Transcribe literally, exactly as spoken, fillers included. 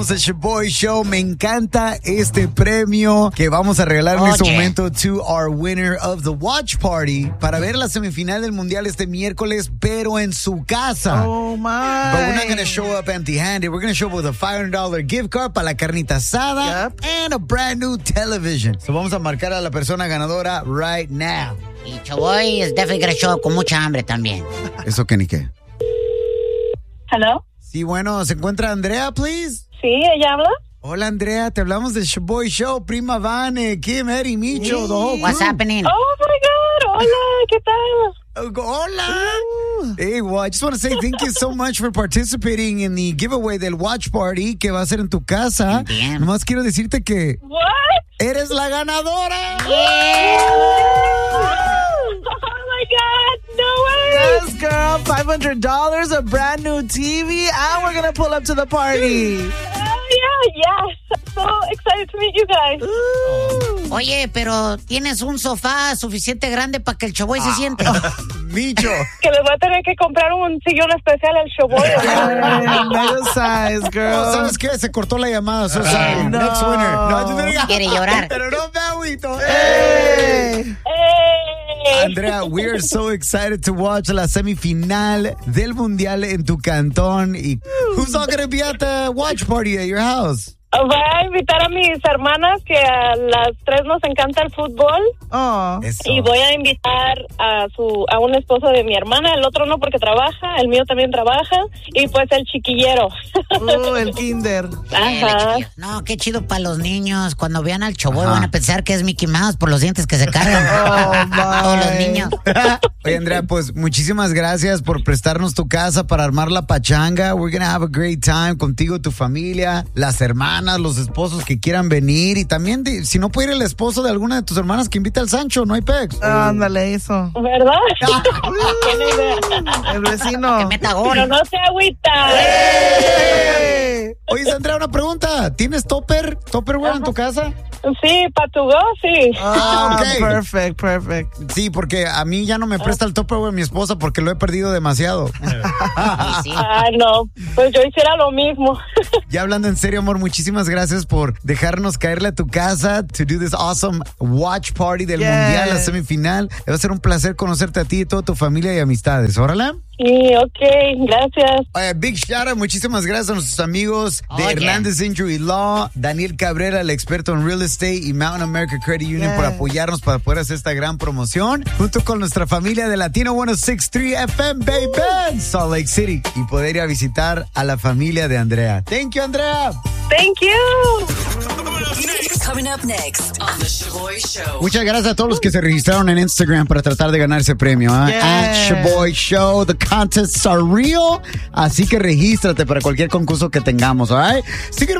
Somos el Shoboy Show. Me encanta este premio que vamos a regalar en Oye. este momento to our winner of the watch party para ver la semifinal del Mundial este miércoles, pero en su casa. Oh, my. But we're not going to show up empty-handed. We're going to show up with a five hundred dollars gift card para la carnita asada Yep. and a brand new television. So vamos a marcar a la persona ganadora right now. Y Shoboy es definitely gonna show up con mucha hambre también. Eso que ni qué. Hello. Sí, bueno, ¿se encuentra Andrea, please? Sí, ella habla. Hola, Andrea, te hablamos del Shoboy Show, Prima Vane, Kim, Eddie, Micho, the whole What's crew. happening? Oh my God. Hola, ¿qué tal? Oh, Hola. Hey, well, I just want to say thank you so much for participating in the giveaway del watch party que va a ser en tu casa. Bien. Nomás quiero decirte que What? eres la ganadora. Oh my God. No way. Yes, girl. five hundred dollars, a brand new T V, and we're going to pull up to the party. Oh, yeah, yeah. So excited to meet you guys. Oye, pero tienes un sofá suficiente grande para que el Shoboy se siente. Micho. Que les voy a tener que comprar un sillón especial al Shoboy. Hey, mega size, Oh, girl. ¿sabes qué? Se cortó la llamada. So sorry. no. Next winner. No, yo te digo. Quiere llorar. Pero no me agüito. Hey. Hey. Andrea, we are so excited to watch la semifinal del Mundial en tu cantón. Y who's all going to be at the watch party at your house? Voy a invitar a mis hermanas que a las tres nos encanta el fútbol Oh. Eso. y voy a invitar a su a un esposo de mi hermana, el otro no porque trabaja, el mío también trabaja y pues el chiquillero. Uh, el kinder. Dale, Ajá. chiquillo. No, qué chido para los niños. Cuando vean al Shoboy Ajá. van a pensar que es Mickey Mouse por los dientes que se cargan. Oh, my. Todos los niños. Oye, Andrea, pues muchísimas gracias por prestarnos tu casa para armar la pachanga. We're gonna have a great time contigo, tu familia, las hermanas, los esposos que quieran venir y también de- si no puede ir el esposo de alguna de tus hermanas que invita al Sancho, no hay pex. Ándale, eso. ¿Verdad? Tiene idea. El vecino. Que meta Pero gol. no se agüita. Hey. Oye, Andrea, una pregunta. ¿Tienes topper? ¿Topperware en tu casa? Sí, para tu go, sí. Ah, ok. perfect, perfect. Sí, porque a mí ya no me presta el topperware mi esposa porque lo he perdido demasiado. Sí, sí. Ah, no, pues yo hiciera lo mismo. Ya hablando en serio, amor, muchísimas gracias por dejarnos caerle a tu casa to do this awesome watch party del Yes. Mundial, la semifinal. Va a ser un placer conocerte a ti y toda tu familia y amistades. ¿Órale? Sí, ok, gracias. Oye, big shout out, muchísimas gracias a nuestros amigos de Oye. Hernández Injury Law, Daniel Cabrera, el experto en real estate, y Mountain America Credit Union Yeah. por apoyarnos para poder hacer esta gran promoción, junto con nuestra familia de Latino ciento sesenta y tres F M, baby, Salt Lake City, y poder ir a visitar a la familia de Andrea. Thank you, Andrea. Thank you. Coming up next on The Shoboy Show. Muchas gracias a todos los que se registraron en Instagram para tratar de ganar ese premio. ¿eh? Yeah. At Shoboy Show, the contests are real, así que regístrate para cualquier concurso que tengamos, all right? Sigue